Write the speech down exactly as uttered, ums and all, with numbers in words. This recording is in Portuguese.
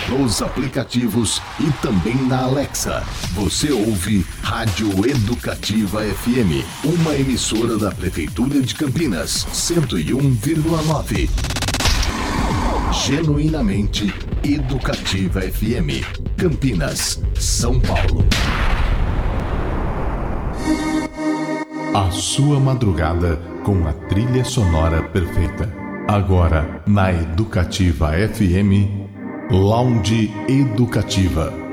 nos aplicativos e também na Alexa. Você ouve Rádio Educativa F M, uma emissora da Prefeitura de Campinas, cento e um vírgula nove. Genuinamente Educativa F M, Campinas, São Paulo. A sua madrugada com a trilha sonora perfeita. Agora na Educativa F M, Lounge Educativa.